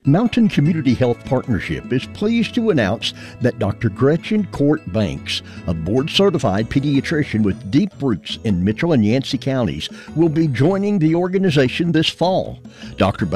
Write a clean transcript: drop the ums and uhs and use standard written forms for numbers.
Mountain Community Health Partnership is pleased to announce that Dr. Gretchen Court Banks, a board-certified pediatrician with deep roots in Mitchell and Yancey counties, will be joining the organization this fall. Dr.